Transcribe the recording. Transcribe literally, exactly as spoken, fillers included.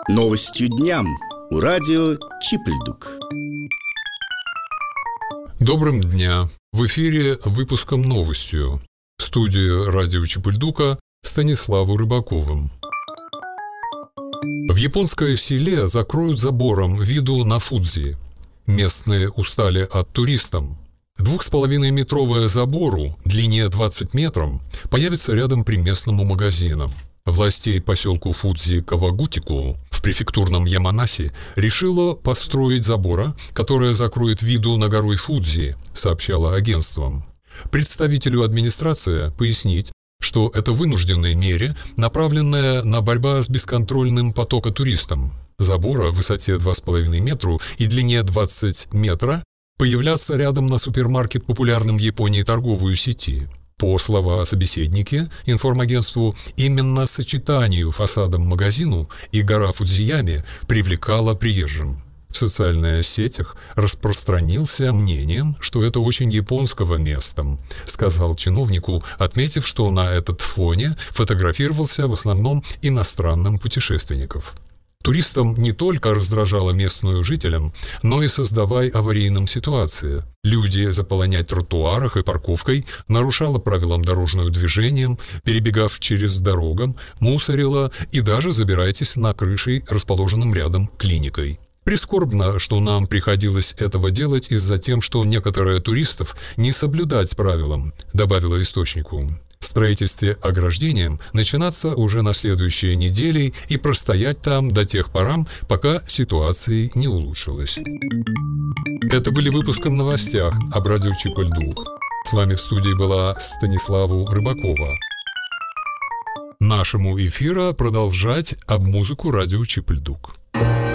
Новостью дням у радио Чипльдук. Добрым дня! В эфире выпуском новостью. В студии радио Чипльдука Станиславу Рыбаковым. В японское селе закроют забором виду на Фудзи. Местные устали от туристов. Двух с половиной метровая забору, длине двадцать метров, появится рядом при местному магазином. Властей поселку Фудзи Кавагутику в префектурном Яманаси решила построить забора, которая закроет виду на гору Фудзи, сообщало агентством. Представителю администрации пояснить, что это вынужденная мера, направленная на борьбу с бесконтрольным потоком туристов. Забора в высоте два с половиной метра и длине двадцать метров появляться рядом на супермаркет популярным в Японии торговую сети. По словам собеседники информагентству, именно сочетанию фасадом магазину и гора Фудзиями привлекало приезжим. В социальных сетях распространился мнением, что это очень японского места, сказал чиновнику, отметив, что на этот фоне фотографировался в основном иностранным путешественников. Туристам не только раздражало местную жителям, но и создавая аварийным ситуации. Люди заполонять тротуарах и парковкой, нарушало правилам дорожного движения, перебегав через дорогу, мусорило и даже забирайтесь на крышей, расположенным рядом клиникой. Прискорбно, что нам приходилось этого делать из-за тем, что некоторые туристов не соблюдать правилам, добавила источнику. Строительство ограждением начинаться уже на следующей неделе и простоять там до тех пор, пока ситуация не улучшилась. Это были выпуски новостях об радио Чипльдук. С вами в студии была Станислава Рыбакова. Нашему эфиру продолжать об музыку радио Чипльдук.